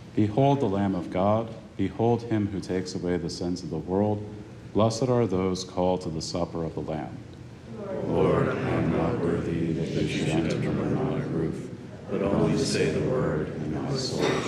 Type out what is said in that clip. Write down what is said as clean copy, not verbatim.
Behold the Lamb of God. Behold him who takes away the sins of the world. Blessed are those called to the supper of the Lamb. Lord, I am not worthy that you should enter under my roof, but only say the word, and my soul